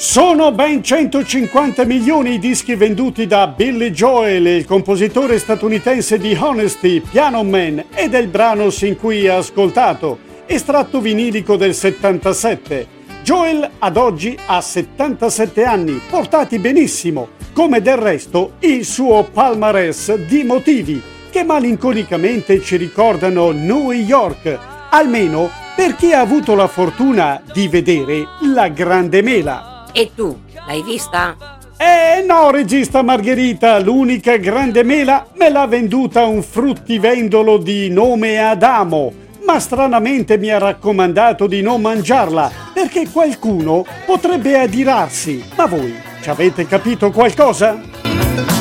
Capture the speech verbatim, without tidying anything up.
Sono ben centocinquanta milioni i dischi venduti da Billy Joel, il compositore statunitense di Honesty, Piano Man, e del brano sin qui ascoltato, estratto vinilico del settantasette. Joel ad oggi ha settantasette anni, portati benissimo, come del resto il suo palmarès di motivi che malinconicamente ci ricordano New York, almeno per chi ha avuto la fortuna di vedere la Grande Mela. E tu, l'hai vista? Eh no, regista Margherita, l'unica Grande Mela me l'ha venduta un fruttivendolo di nome Adamo, ma stranamente mi ha raccomandato di non mangiarla, perché qualcuno potrebbe adirarsi. Ma voi ci avete capito qualcosa?